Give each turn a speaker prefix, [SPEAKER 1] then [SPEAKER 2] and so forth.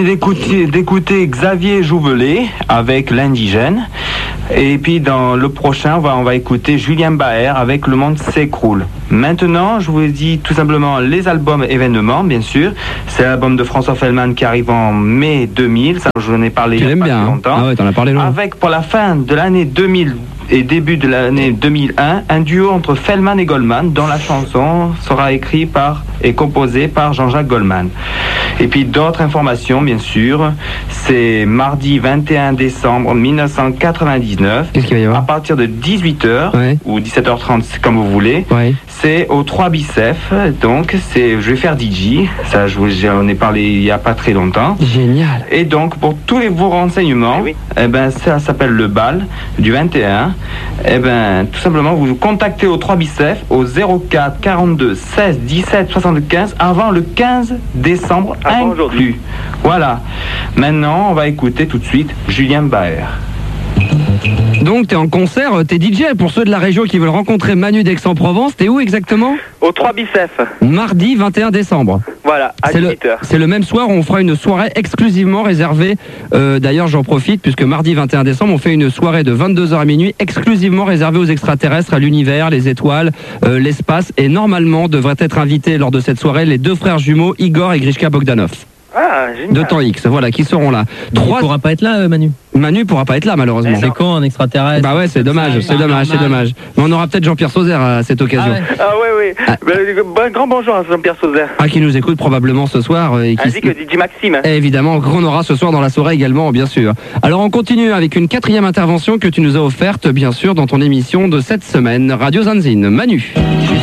[SPEAKER 1] d'écouter Xavier Jouvelet avec L'Indigène. Et puis dans le prochain, on va écouter Julien Baer avec Le Monde s'écroule. Maintenant, je vous dis tout simplement les albums événements, bien sûr. C'est l'album de François Fellman qui arrive en mai 2000. Ça, je vous en ai parlé il y a pas si longtemps.
[SPEAKER 2] Ah ouais, t'en as parlé longtemps.
[SPEAKER 1] Avec pour la fin de l'année 2000 et début de l'année 2001, un duo entre Fellman et Goldman, dont la chanson sera écrite et composée par Jean-Jacques Goldman. Et puis d'autres informations, bien sûr, c'est mardi 21 décembre 1999.
[SPEAKER 2] Qu'est-ce qu'il va y avoir ?
[SPEAKER 1] À partir de 18h ou 17h30, c'est comme vous voulez. Ouais. C'est au 3 Bicef. Donc, je vais faire DJ. Ça, j'en ai parlé il n'y a pas très longtemps.
[SPEAKER 2] Génial.
[SPEAKER 1] Et donc, pour tous vos renseignements, ça s'appelle le bal du 21. Tout simplement, vous contactez au 3 Bicef au 04 42 16 17 75 avant le 15 décembre inclus. Voilà. Maintenant, on va écouter tout de suite Julien Baer.
[SPEAKER 2] Donc t'es en concert, t'es DJ. Pour ceux de la région qui veulent rencontrer Manu d'Aix-en-Provence, t'es où exactement ?
[SPEAKER 3] Au 3 Bicef.
[SPEAKER 2] Mardi 21 décembre.
[SPEAKER 3] Voilà, à 18h.
[SPEAKER 2] C'est le même soir où on fera une soirée exclusivement réservée. D'ailleurs, j'en profite puisque mardi 21 décembre, on fait une soirée de 22h à minuit exclusivement réservée aux extraterrestres, à l'univers, les étoiles, l'espace. Et normalement, devraient être invités lors de cette soirée les deux frères jumeaux, Igor et Grishka Bogdanov.
[SPEAKER 3] Ah, génial.
[SPEAKER 2] De temps X, voilà, qui seront là.
[SPEAKER 4] Il pourra pas être là, Manu.
[SPEAKER 2] Manu pourra pas être là, malheureusement.
[SPEAKER 4] C'est con, un extraterrestre.
[SPEAKER 2] Bah ouais, c'est dommage, c'est dommage. Mais on aura peut-être Jean-Pierre Sauzère à cette occasion.
[SPEAKER 3] Grand bonjour à Jean-Pierre Sauzère.
[SPEAKER 2] Qui nous écoute probablement ce soir.
[SPEAKER 3] Ainsi que DJ Maxime.
[SPEAKER 2] Et évidemment, qu'on aura ce soir dans la soirée également, bien sûr. Alors on continue avec une 4e intervention que tu nous as offerte, bien sûr, dans ton émission de cette semaine. Radio Zanzine. Manu.